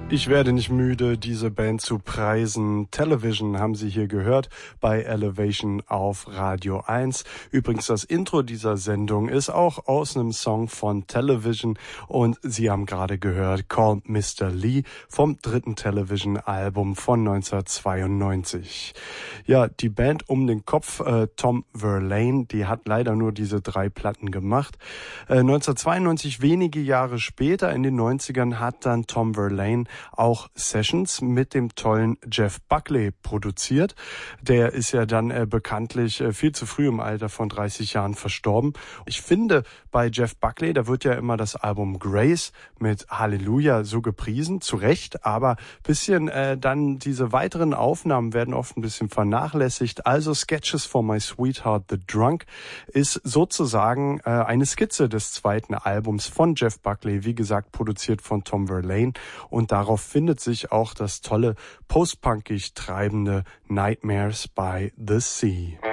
Ich werde nicht müde, diese Band zu preisen. Television haben Sie hier gehört bei Elevation auf Radio 1. Übrigens, das Intro dieser Sendung ist auch aus einem Song von Television und Sie haben gerade gehört Call Mr. Lee vom dritten Television-Album von 1992. Ja, die Band um den Kopf, Tom Verlaine, die hat leider nur diese 3 Platten gemacht. 1992, wenige Jahre später, in den 90ern, hat dann Tom Verlaine auch Sessions mit dem tollen Jeff Buckley produziert. Der ist ja dann bekanntlich viel zu früh im Alter von 30 Jahren verstorben. Ich finde, bei Jeff Buckley, da wird ja immer das Album Grace mit Halleluja so gepriesen, zu Recht, aber bisschen dann diese weiteren Aufnahmen werden oft ein bisschen vernachlässigt. Also Sketches for My Sweetheart the Drunk ist sozusagen eine Skizze des zweiten Albums von Jeff Buckley, wie gesagt, produziert von Tom Verlaine, und darauf findet sich auch das tolle post-punkig treibende Nightmares by the Sea.